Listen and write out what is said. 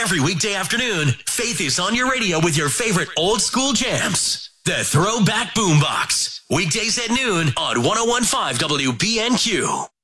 Every weekday afternoon, Faith is on your radio with your favorite old school jams. The Throwback Boombox. Weekdays at noon on 101.5 WBNQ.